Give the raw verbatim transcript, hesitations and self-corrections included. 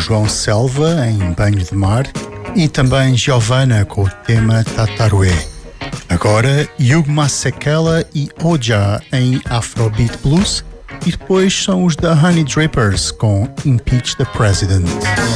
João Selva em Banho de Mar e também Giovanna com o tema Tatarué. Agora, Hugo Masekela e Oja em Afrobeat Blues e depois são os The Honey Drippers com Impeach the President.